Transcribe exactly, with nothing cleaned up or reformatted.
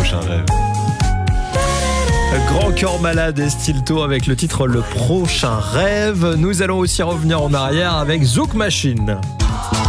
prochain rêve. Grand Corps Malade et Stilto avec le titre Le Prochain Rêve. Nous allons aussi revenir en arrière avec Zouk Machine.